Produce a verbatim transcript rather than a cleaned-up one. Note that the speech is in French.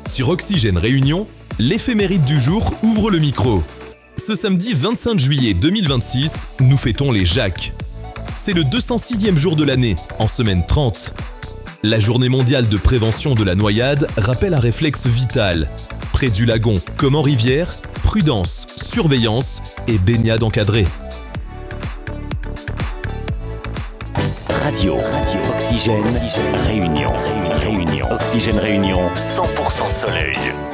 Sur Oxygène Réunion, l'éphéméride du jour ouvre le micro. Ce samedi vingt-cinq juillet deux mille vingt-six, nous fêtons les Jacques. C'est le deux cent sixième jour de l'année, en semaine trente. La journée mondiale de prévention de la noyade rappelle un réflexe vital. Près du lagon comme en rivière, prudence, surveillance et baignade encadrée. Radio, Radio, Oxygène, Oxygène, Réunion, Réunion, Réunion, Oxygène Réunion, cent pour cent soleil.